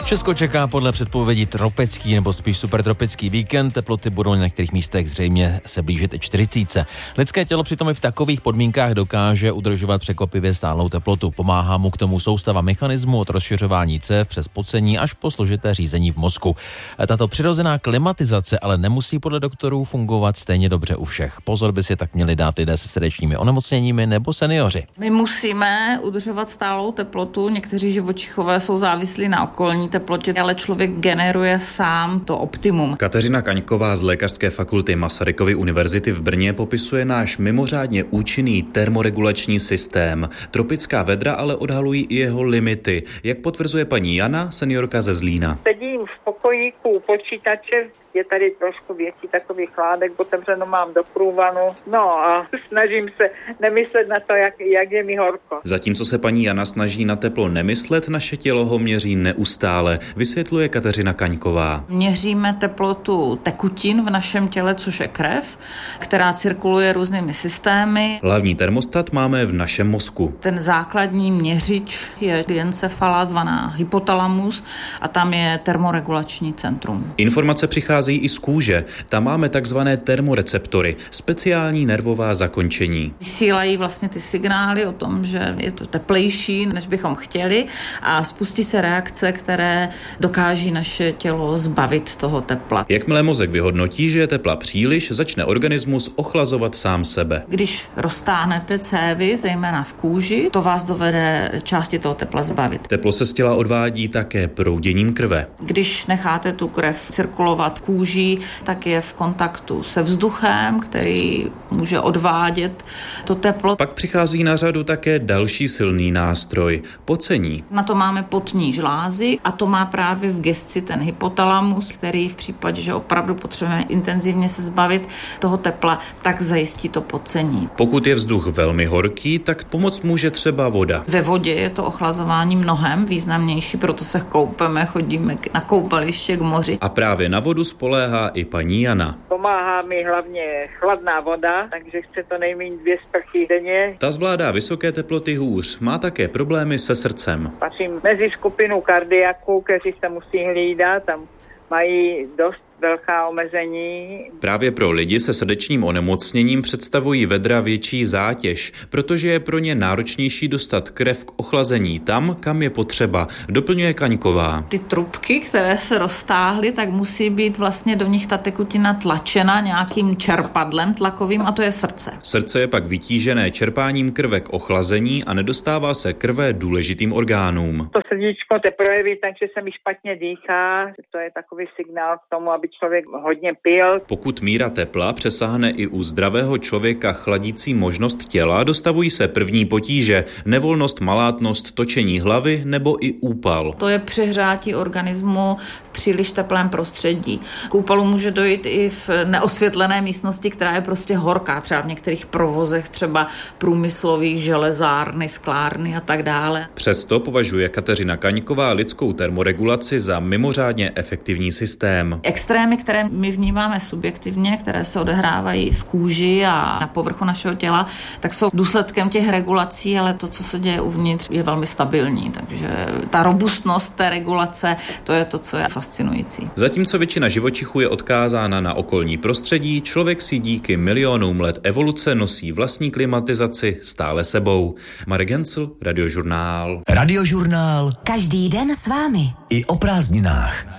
Česko čeká podle předpovědí tropický nebo spíš supertropický víkend. Teploty budou na některých místech zřejmě se blížit i 40. Lidské tělo přitom i v takových podmínkách dokáže udržovat překvapivě stálou teplotu. Pomáhá mu k tomu soustava mechanismu od rozšiřování cév přes pocení až po složité řízení v mozku. Tato přirozená klimatizace ale nemusí podle doktorů fungovat stejně dobře u všech. Pozor by si tak měli dát lidé se srdečními onemocněními nebo seniori. My musíme udržovat stálou teplotu. Někteří živočichové jsou závislí na okolní teplotě, ale člověk generuje sám to optimum. Kateřina Kaňková z Lékařské fakulty Masarykovy univerzity v Brně popisuje náš mimořádně účinný termoregulační systém. Tropická vedra ale odhalují i jeho limity. Jak potvrzuje paní Jana, seniorka ze Zlína. Sedím v pokojíku u počítače, je tady trošku větší takový chládek, otevřeno mám do průvanu, no a snažím se nemyslet na to, jak je mi horko. Zatímco se paní Jana snaží na teplo nemyslet, naše tělo ho měří neustále, vysvětluje Kateřina Kaňková. Měříme teplotu tekutin v našem těle, což je krev, která cirkuluje různými systémy. Hlavní termostat máme v našem mozku. Ten základní měřič je diencefala, zvaná hypotalamus, a tam je termoregulační centrum. Informace přichází i z kůže. Tam máme takzvané termoreceptory, speciální nervová zakončení. Vysílají vlastně ty signály o tom, že je to teplejší, než bychom chtěli, a spustí se reakce, které dokáží naše tělo zbavit toho tepla. Jakmile mozek vyhodnotí, že je tepla příliš, začne organismus ochlazovat sám sebe. Když roztáhnete cévy, zejména v kůži, to vás dovede části toho tepla zbavit. Teplo se z těla odvádí také prouděním krve. Když necháte tu krev cirkulovat kůží, tak je v kontaktu se vzduchem, který může odvádět to teplo. Pak přichází na řadu také další silný nástroj – pocení. Na to máme potní žlázy a to má právě v gesci ten hypotalamus, který v případě, že opravdu potřebujeme intenzivně se zbavit toho tepla, tak zajistí to pocení. Pokud je vzduch velmi horký, tak pomoct může třeba voda. Ve vodě je to ochlazování mnohem významnější, proto se koupeme, chodíme na koupaliště k moři. A právě na vodu spoléhá i paní Jana. Pomáhá mi hlavně chladná voda, takže chce to nejméně 2 sprchy denně. Ta zvládá vysoké teploty hůř, má také problémy se srdcem. Patřím mezi skupinu kardiaků, kteří se musí hlídat, tam mají dost velká omezení. Právě pro lidi se srdečním onemocněním představují vedra větší zátěž, protože je pro ně náročnější dostat krev k ochlazení tam, kam je potřeba, doplňuje Kaňková. Ty trubky, které se roztáhly, tak musí být vlastně do nich ta tekutina tlačena nějakým čerpadlem tlakovým, a to je srdce. Srdce je pak vytížené čerpáním krve k ochlazení a nedostává se krve důležitým orgánům. To srdíčko se projeví, takže se mi špatně dýchá. To je takový signál k tomu, aby člověk hodně pil. Pokud míra tepla přesáhne i u zdravého člověka chladící možnost těla, dostavují se první potíže, nevolnost, malátnost, točení hlavy nebo i úpal. To je přehřátí organismu v příliš teplém prostředí. K úpalu může dojít i v neosvětlené místnosti, která je prostě horká, třeba v některých provozech, třeba průmyslových, železárny, sklárny a tak dále. Přesto považuje Kateřina Kaňková lidskou termoregulaci za mimořádně efektivní systém. Extrémy, které my vnímáme subjektivně, které se odehrávají v kůži a na povrchu našeho těla, tak jsou důsledkem těch regulací, ale to, co se děje uvnitř, je velmi stabilní. Takže ta robustnost té regulace, to je to, co je fascinující. Zatímco většina živočichů je odkázána na okolní prostředí, člověk si díky milionům let evoluce nosí vlastní klimatizaci stále sebou. Marek Gencl, Radiožurnál. Radiožurnál. Každý den s vámi. I o prázdninách.